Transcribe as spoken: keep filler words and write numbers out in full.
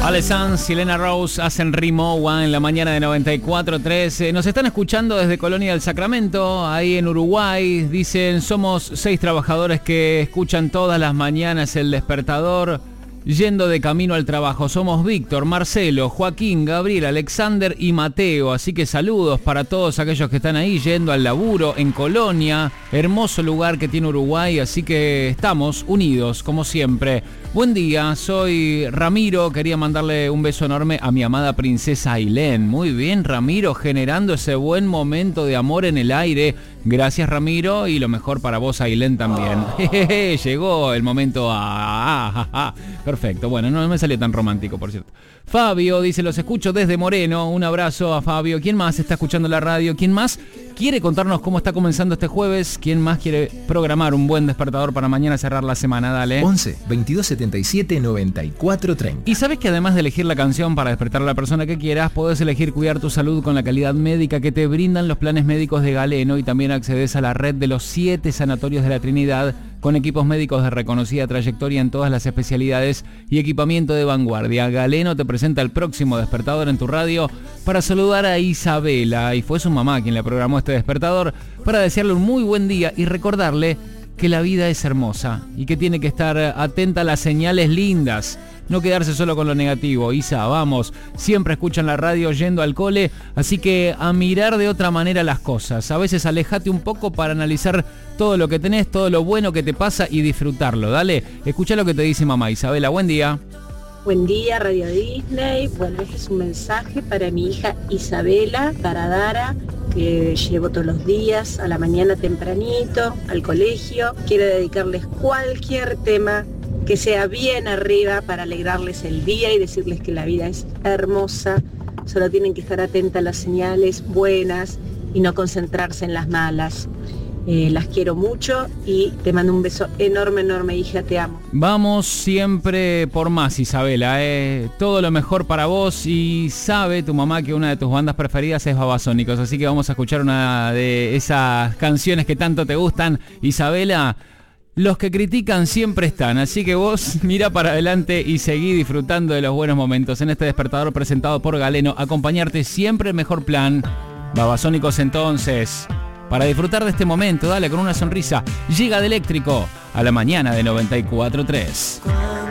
Ale Sanz y Elena Rose hacen Rimowa en la mañana de noventa y cuatro tres. Eh, nos están escuchando desde Colonia del Sacramento, ahí en Uruguay. Dicen, somos seis trabajadores que escuchan todas las mañanas el despertador yendo de camino al trabajo. Somos Víctor, Marcelo, Joaquín, Gabriel, Alexander y Mateo. Así que saludos para todos aquellos que están ahí yendo al laburo en Colonia. Hermoso lugar que tiene Uruguay, así que estamos unidos como siempre. Buen día, soy Ramiro. Quería mandarle un beso enorme a mi amada princesa Ailén. Muy bien, Ramiro, generando ese buen momento de amor en el aire. Gracias, Ramiro, y lo mejor para vos, Ailén, también. Oh. Llegó el momento. Ah, ah, ah. Perfecto, bueno, no me salió tan romántico, por cierto. Fabio dice, los escucho desde Moreno. Un abrazo a Fabio. ¿Quién más está escuchando la radio? ¿Quién más quiere contarnos cómo está comenzando este jueves? ¿Quién más quiere programar un buen despertador para mañana cerrar la semana? Dale. once, veintidós, setenta y siete, noventa y cuatro, treinta. Y sabes que además de elegir la canción para despertar a la persona que quieras, podés elegir cuidar tu salud con la calidad médica que te brindan los planes médicos de Galeno, y también accedes a la red de los siete sanatorios de la Trinidad con equipos médicos de reconocida trayectoria en todas las especialidades y equipamiento de vanguardia. Galeno te presenta el próximo despertador en tu radio para saludar a Isabela, y fue su mamá quien le programó este despertador, para desearle un muy buen día y recordarle que la vida es hermosa y que tiene que estar atenta a las señales lindas. No quedarse solo con lo negativo. Isa, vamos, siempre escuchan la radio yendo al cole, así que a mirar de otra manera las cosas. A veces alejate un poco para analizar todo lo que tenés, todo lo bueno que te pasa y disfrutarlo. Dale, escuchá lo que te dice mamá. Isabela, buen día. Buen día, Radio Disney. Bueno, este es un mensaje para mi hija Isabela, para Dara, que llevo todos los días a la mañana tempranito al colegio. Quiero dedicarles cualquier tema que sea bien arriba para alegrarles el día y decirles que la vida es hermosa. Solo tienen que estar atentas a las señales buenas y no concentrarse en las malas. Eh, las quiero mucho y te mando un beso enorme, enorme, hija, te amo. Vamos siempre por más, Isabela, eh. todo lo mejor para vos, y sabe tu mamá que una de tus bandas preferidas es Babasónicos, así que vamos a escuchar una de esas canciones que tanto te gustan, Isabela. Los que critican siempre están, así que vos mira para adelante y seguí disfrutando de los buenos momentos en este despertador presentado por Galeno. Acompañarte siempre el mejor plan. Babasónicos entonces. Para disfrutar de este momento, dale con una sonrisa. Llega de Eléctrico a la mañana de noventa y cuatro tres.